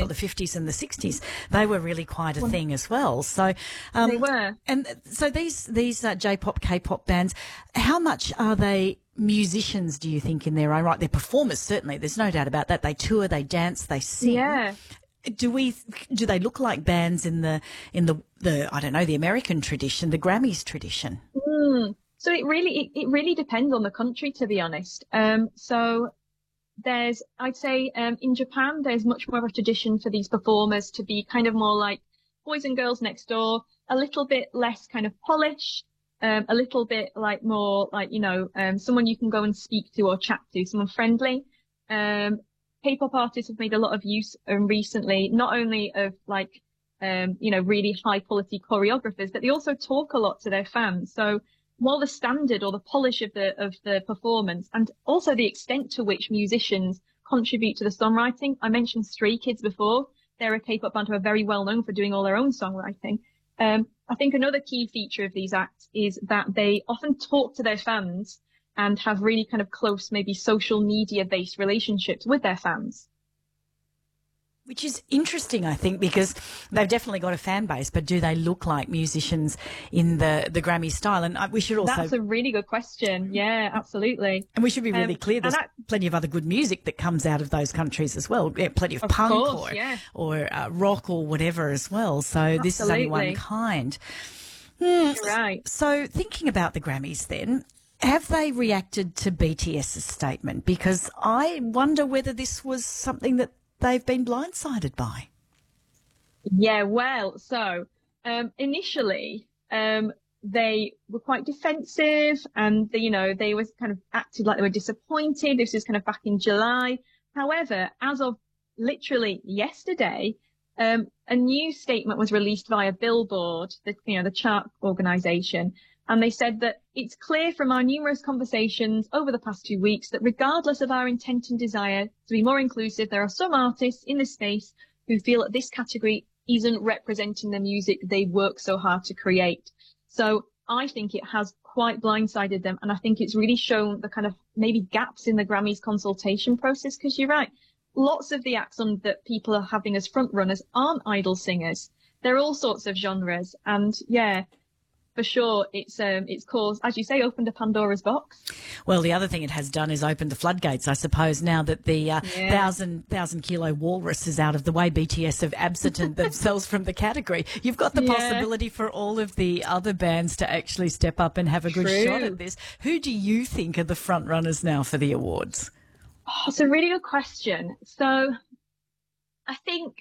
example, the 50s and the 60s, they were really quite a thing as well. So they were. And so these J-pop, K-pop bands, how much are they musicians, do you think, in their own right? They're performers, certainly. There's no doubt about that. They tour, they dance, they sing. Yeah. Do they look like bands in the I don't know, the American tradition, the Grammys tradition? So it really depends on the country, to be honest. So I'd say in Japan, there's much more of a tradition for these performers to be kind of more like Boys and Girls Next Door, a little bit less kind of polished, a little bit like more like, someone you can go and speak to or chat to, someone friendly. K-pop artists have made a lot of use recently, not only of like, really high quality choreographers, but they also talk a lot to their fans. So while the standard or the polish of the performance, and also the extent to which musicians contribute to the songwriting. I mentioned Stray Kids before. They're a K-pop band who are very well known for doing all their own songwriting. I think another key feature of these acts is that they often talk to their fans and have really kind of close, maybe social media based relationships with their fans. Which is interesting, I think, because they've definitely got a fan base, but do they look like musicians in the Grammy style? And we should also... That's a really good question. Yeah, absolutely. And we should be really clear, there's plenty of other good music that comes out of those countries as well. Yeah, plenty of punk course, or rock or whatever as well. So absolutely. This is only one kind. Right. So thinking about the Grammys then, have they reacted to BTS's statement? Because I wonder whether this was something that they've been blindsided by. Yeah, well, so initially they were quite defensive and, they was kind of acted like they were disappointed. This is kind of back in July. However, as of literally yesterday, a new statement was released via Billboard, the chart organization. And they said that it's clear from our numerous conversations over the past 2 weeks that regardless of our intent and desire to be more inclusive, there are some artists in this space who feel that this category isn't representing the music they work so hard to create. So I think it has quite blindsided them. And I think it's really shown the kind of maybe gaps in the Grammys consultation process, because you're right. Lots of the acts that people are having as front runners aren't idol singers. They're all sorts of genres. And yeah, for sure, it's caused, as you say, opened a Pandora's box. Well, the other thing it has done is opened the floodgates, I suppose, now that the 1,000 kilo walrus is out of the way. BTS have absented themselves from the category. You've got the possibility for all of the other bands to actually step up and have a good shot at this. Who do you think are the front runners now for the awards? Oh, it's a really good question. So I think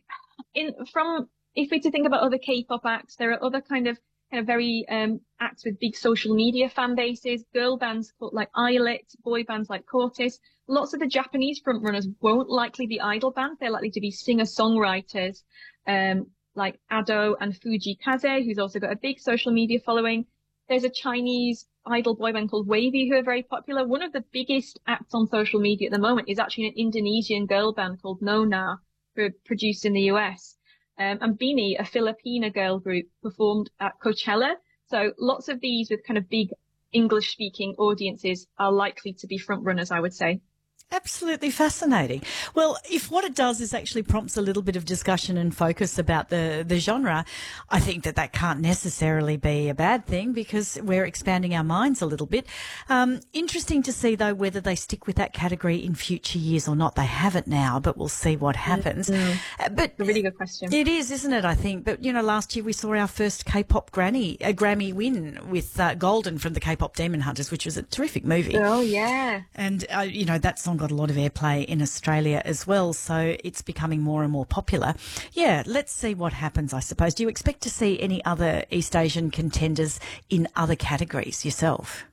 if we to think about other K-pop acts, there are other kind of very acts with big social media fan bases, girl bands like Islet, boy bands like Cortis. Lots of the Japanese frontrunners won't likely be idol bands. They're likely to be singer-songwriters like Ado and Fuji Kaze, who's also got a big social media following. There's a Chinese idol boy band called Wavy who are very popular. One of the biggest acts on social media at the moment is actually an Indonesian girl band called Nona, who are produced in the US. And BINI, a Filipina girl group, performed at Coachella. So lots of these with kind of big English-speaking audiences are likely to be front runners, I would say. Absolutely fascinating. Well, if what it does is actually prompts a little bit of discussion and focus about the genre, I think that can't necessarily be a bad thing because we're expanding our minds a little bit. Interesting to see, though, whether they stick with that category in future years or not. They haven't now, but we'll see what happens. But a really good question. It is, isn't it, I think? But, last year we saw our first K-pop Grammy win with Golden from the K-pop Demon Hunters, which was a terrific movie. Oh, yeah. And, that song got a lot of airplay in Australia as well, so it's becoming more and more popular. Yeah, let's see what happens, I suppose. Do you expect to see any other East Asian contenders in other categories yourself?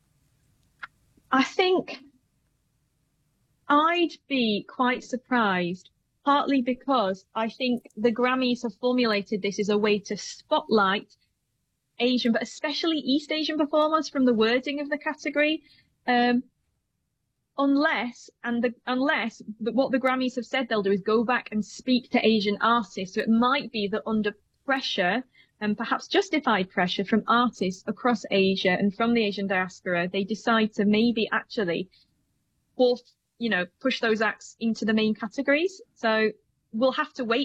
I think I'd be quite surprised, partly because I think the Grammys have formulated this as a way to spotlight Asian, but especially East Asian performers from the wording of the category. Unless what the Grammys have said they'll do is go back and speak to Asian artists. So it might be that under pressure, and perhaps justified pressure from artists across Asia and from the Asian diaspora, they decide to maybe actually push those acts into the main categories. So we'll have to wait